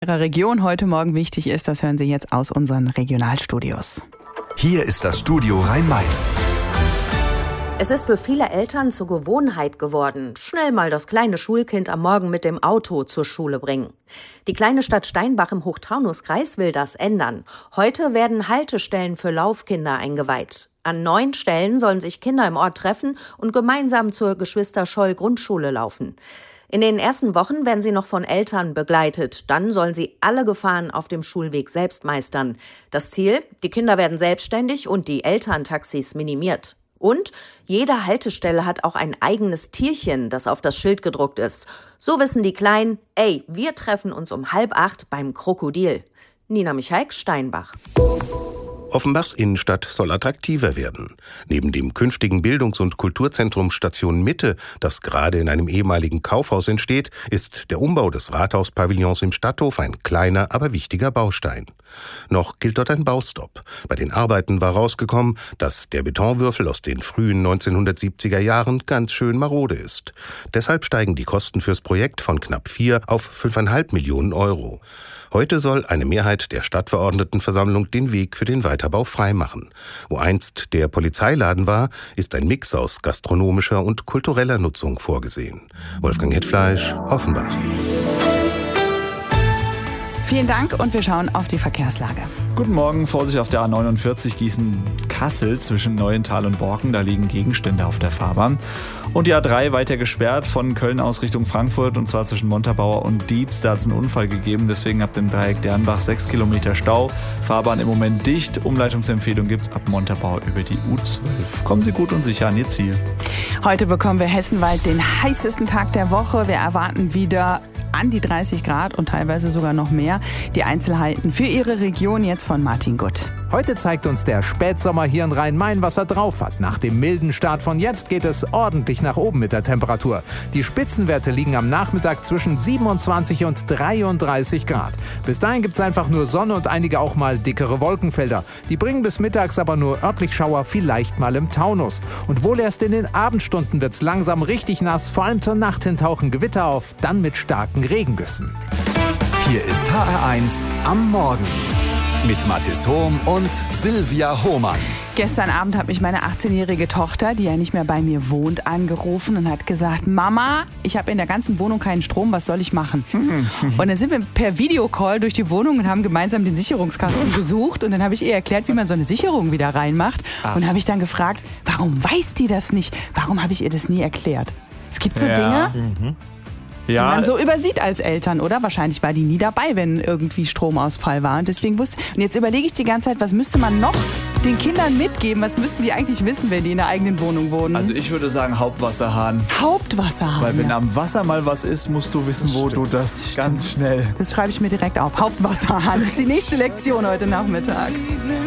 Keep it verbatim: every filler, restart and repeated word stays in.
Ihrer Region heute Morgen wichtig ist, das hören Sie jetzt aus unseren Regionalstudios. Hier ist das Studio Rhein-Main. Es ist für viele Eltern zur Gewohnheit geworden, schnell mal das kleine Schulkind am Morgen mit dem Auto zur Schule bringen. Die kleine Stadt Steinbach im Hochtaunuskreis will das ändern. Heute werden Haltestellen für Laufkinder eingeweiht. An neun Stellen sollen sich Kinder im Ort treffen und gemeinsam zur Geschwister-Scholl-Grundschule laufen. In den ersten Wochen werden sie noch von Eltern begleitet. Dann sollen sie alle Gefahren auf dem Schulweg selbst meistern. Das Ziel? Die Kinder werden selbstständig und die Elterntaxis minimiert. Und jede Haltestelle hat auch ein eigenes Tierchen, das auf das Schild gedruckt ist. So wissen die Kleinen, ey, wir treffen uns um halb acht beim Krokodil. Nina Michaik, Steinbach. Offenbachs Innenstadt soll attraktiver werden. Neben dem künftigen Bildungs- und Kulturzentrum Station Mitte, das gerade in einem ehemaligen Kaufhaus entsteht, ist der Umbau des Rathauspavillons im Stadthof ein kleiner, aber wichtiger Baustein. Noch gilt dort ein Baustopp. Bei den Arbeiten war rausgekommen, dass der Betonwürfel aus den frühen neunzehnhundertsiebziger Jahren ganz schön marode ist. Deshalb steigen die Kosten fürs Projekt von knapp vier auf fünfeinhalb Millionen Euro. Heute soll eine Mehrheit der Stadtverordnetenversammlung den Weg für den Weiterbau freimachen. Wo einst der Polizeiladen war, ist ein Mix aus gastronomischer und kultureller Nutzung vorgesehen. Wolfgang Hetfleisch, Offenbach. Vielen Dank und wir schauen auf die Verkehrslage. Guten Morgen, Vorsicht auf der A neunundvierzig Gießen-Kassel zwischen Neuental und Borken. Da liegen Gegenstände auf der Fahrbahn. Und die A drei weiter gesperrt von Köln aus Richtung Frankfurt, und zwar zwischen Montabaur und Dietz. Da hat es einen Unfall gegeben, deswegen habt ihr im Dreieck Dernbach sechs Kilometer Stau. Fahrbahn im Moment dicht. Umleitungsempfehlung gibt es ab Montabaur über die U zwölf. Kommen Sie gut und sicher an Ihr Ziel. Heute bekommen wir hessenweit den heißesten Tag der Woche. Wir erwarten wieder an die dreißig Grad und teilweise sogar noch mehr. Die Einzelheiten für Ihre Region jetzt von Martin Gutt. Heute zeigt uns der Spätsommer hier in Rhein-Main, was er drauf hat. Nach dem milden Start von jetzt geht es ordentlich nach oben mit der Temperatur. Die Spitzenwerte liegen am Nachmittag zwischen siebenundzwanzig und dreiunddreißig Grad. Bis dahin gibt es einfach nur Sonne und einige auch mal dickere Wolkenfelder. Die bringen bis mittags aber nur örtlich Schauer, vielleicht mal im Taunus. Und wohl erst in den Abendstunden wird es langsam richtig nass. Vor allem zur Nacht hin tauchen Gewitter auf, dann mit starken Regengüssen. Hier ist H R eins am Morgen mit Mathis Hohm und Silvia Hohmann. Gestern Abend hat mich meine achtzehnjährige Tochter, die ja nicht mehr bei mir wohnt, angerufen und hat gesagt, Mama, ich habe in der ganzen Wohnung keinen Strom, was soll ich machen? Und dann sind wir per Videocall durch die Wohnung und haben gemeinsam den Sicherungskasten gesucht. Und dann habe ich ihr erklärt, wie man so eine Sicherung wieder reinmacht. Ach. Und habe ich dann gefragt, warum weiß die das nicht? Warum habe ich ihr das nie erklärt? Es gibt so ja. Dinge, Mhm. die Ja, man so übersieht als Eltern, oder? Wahrscheinlich war die nie dabei, wenn irgendwie Stromausfall war. Und deswegen wusste. Und jetzt überlege ich die ganze Zeit, was müsste man noch den Kindern mitgeben? Was müssten die eigentlich wissen, wenn die in der eigenen Wohnung wohnen? also ich würde sagen Hauptwasserhahn. Hauptwasserhahn. Weil wenn ja. am Wasser mal was ist, musst du wissen, wo du das ganz schnell... Das schreibe ich mir direkt auf. Hauptwasserhahn ist die nächste Lektion heute Nachmittag.